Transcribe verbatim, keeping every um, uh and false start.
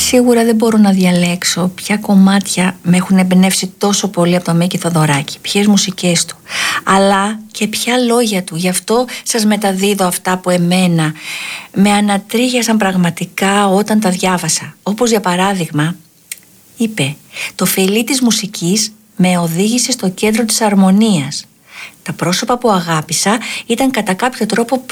Σίγουρα δεν μπορώ να διαλέξω ποια κομμάτια με έχουν εμπνεύσει τόσο πολύ από τον Μίκη Θοδωράκη, ποιες μουσικές του, αλλά και ποια λόγια του. Γι' αυτό σας μεταδίδω αυτά που εμένα με ανατρίχιασαν πραγματικά όταν τα διάβασα. Όπως για παράδειγμα, είπε: «Το φιλί της μουσικής με οδήγησε στο κέντρο της αρμονίας. Τα πρόσωπα που αγάπησα ήταν κατά κάποιο τρόπο